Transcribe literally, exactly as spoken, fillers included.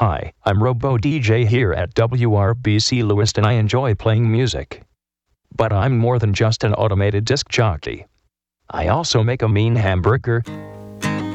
Hi, I'm Robo D J here at W R B C Lewiston. I enjoy playing music. But I'm more than just an automated disc jockey. I also make a mean hamburger,